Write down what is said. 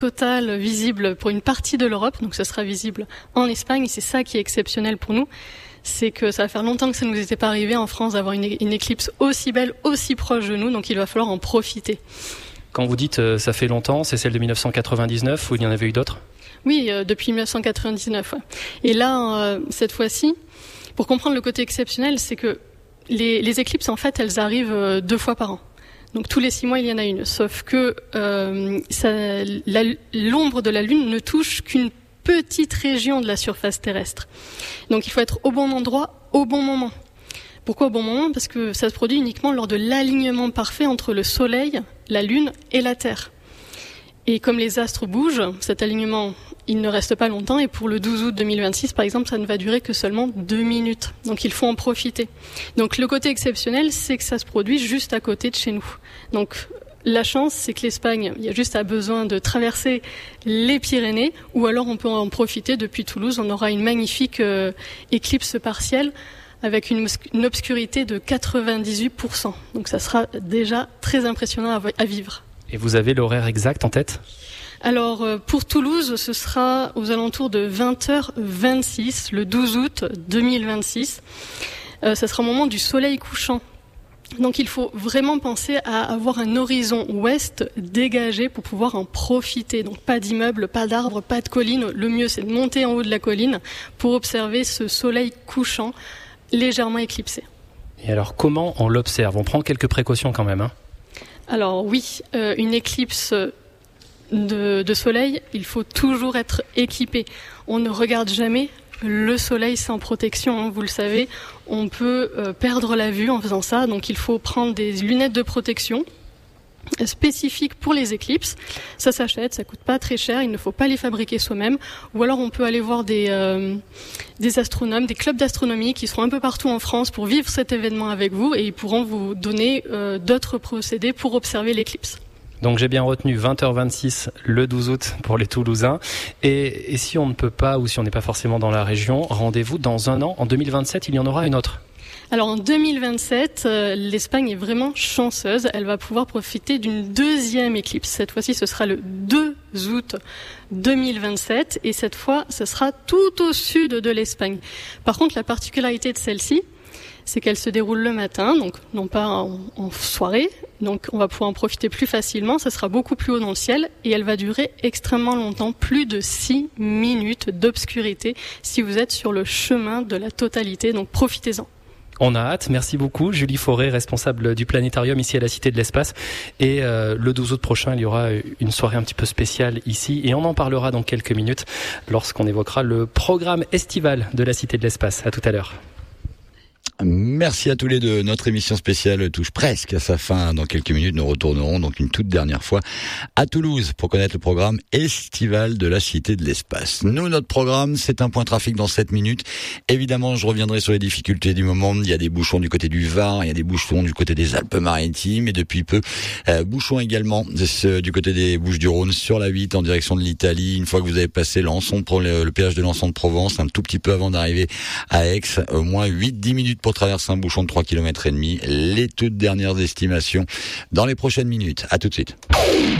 Total visible pour une partie de l'Europe, donc ce sera visible en Espagne, et c'est ça qui est exceptionnel pour nous, c'est que ça va faire longtemps que ça ne nous était pas arrivé en France d'avoir une éclipse aussi belle, aussi proche de nous, donc il va falloir en profiter. Quand vous dites ça fait longtemps, c'est celle de 1999 ou il y en avait eu d'autres ? Oui, depuis 1999. Ouais. Et là, cette fois-ci, pour comprendre le côté exceptionnel, c'est que les éclipses, en fait, elles arrivent 2 fois par an. Donc tous les 6 mois, il y en a une. Sauf que l'ombre de la Lune ne touche qu'une petite région de la surface terrestre. Donc il faut être au bon endroit, au bon moment. Pourquoi au bon moment ? Parce que ça se produit uniquement lors de l'alignement parfait entre le Soleil, la Lune et la Terre. Et comme les astres bougent, cet alignement, il ne reste pas longtemps. Et pour le 12 août 2026, par exemple, ça ne va durer que seulement 2 minutes. Donc il faut en profiter. Donc le côté exceptionnel, c'est que ça se produit juste à côté de chez nous. Donc la chance, c'est que l'Espagne, il y a juste besoin de traverser les Pyrénées, ou alors on peut en profiter depuis Toulouse. On aura une magnifique éclipse partielle avec une obscurité de 98%. Donc ça sera déjà très impressionnant à vivre. Et vous avez l'horaire exact en tête ? Alors, pour Toulouse, ce sera aux alentours de 20h26, le 12 août 2026. Ça sera au moment du soleil couchant. Donc, il faut vraiment penser à avoir un horizon ouest dégagé pour pouvoir en profiter. Donc, pas d'immeubles, pas d'arbres, pas de collines. Le mieux, c'est de monter en haut de la colline pour observer ce soleil couchant légèrement éclipsé. Et alors, comment on l'observe ? On prend quelques précautions quand même, hein ? Alors oui, une éclipse de soleil, il faut toujours être équipé. On ne regarde jamais le soleil sans protection, hein, vous le savez. On peut perdre la vue en faisant ça, donc il faut prendre des lunettes de protection spécifiques pour les éclipses. Ça s'achète, ça coûte pas très cher, il ne faut pas les fabriquer soi-même. Ou alors on peut aller voir des astronomes, des clubs d'astronomie qui seront un peu partout en France pour vivre cet événement avec vous, et ils pourront vous donner d'autres procédés pour observer l'éclipse. Donc j'ai bien retenu 20h26 le 12 août pour les Toulousains. Et si on ne peut pas, ou si on n'est pas forcément dans la région, rendez-vous dans un an. En 2027, il y en aura une autre. Alors en 2027, l'Espagne est vraiment chanceuse. Elle va pouvoir profiter d'une deuxième éclipse. Cette fois-ci, ce sera le 2 août 2027. Et cette fois, ce sera tout au sud de l'Espagne. Par contre, la particularité de celle-ci, c'est qu'elle se déroule le matin, donc non pas en soirée. Donc on va pouvoir en profiter plus facilement. Ça sera beaucoup plus haut dans le ciel. Et elle va durer extrêmement longtemps, plus de 6 minutes d'obscurité si vous êtes sur le chemin de la totalité. Donc profitez-en. On a hâte, merci beaucoup. Julie Fauré, responsable du planétarium ici à la Cité de l'Espace. Et le 12 août prochain, il y aura une soirée un petit peu spéciale ici. Et on en parlera dans quelques minutes lorsqu'on évoquera le programme estival de la Cité de l'Espace. À tout à l'heure. Merci à tous les deux. Notre émission spéciale touche presque à sa fin. Dans quelques minutes, nous retournerons donc une toute dernière fois à Toulouse pour connaître le programme estival de la Cité de l'Espace. Nous, notre programme, c'est un point trafic dans 7 minutes. Évidemment, je reviendrai sur les difficultés du moment. Il y a des bouchons du côté du Var, il y a des bouchons du côté des Alpes-Maritimes et depuis peu, bouchons également du côté des Bouches-du-Rhône sur la 8 en direction de l'Italie. Une fois que vous avez passé le péage de Lançon de Provence, un tout petit peu avant d'arriver à Aix, au moins 8-10 minutes pour traverser un bouchon de 3,5 km. Les toutes dernières estimations dans les prochaines minutes. À tout de suite.